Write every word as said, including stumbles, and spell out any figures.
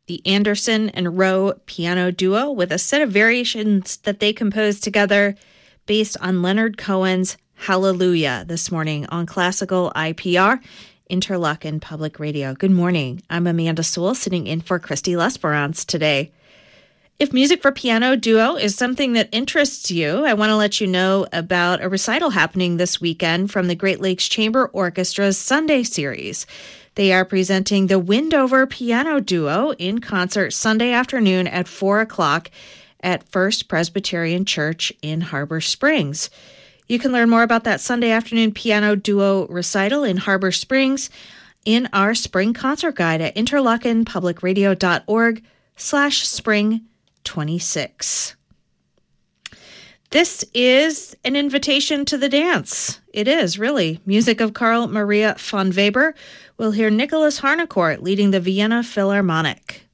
the Anderson and Rowe piano duo with a set of variations that they composed together based on Leonard Cohen's Hallelujah this morning on Classical I P R, Interlochen Public Radio. Good morning. I'm Amanda Sewell, sitting in for Christy Lesperance today. If music for piano duo is something that interests you, I want to let you know about a recital happening this weekend from the Great Lakes Chamber Orchestra's Sunday series. They are presenting the Windover Piano Duo in concert Sunday afternoon at four o'clock at First Presbyterian Church in Harbor Springs. You can learn more about that Sunday afternoon piano duo recital in Harbor Springs in our spring concert guide at interlochenpublicradio.org slash spring 26. This is an invitation to the dance. It is, really. Music of Carl Maria von Weber. We'll hear Nicholas Harnoncourt leading the Vienna Philharmonic.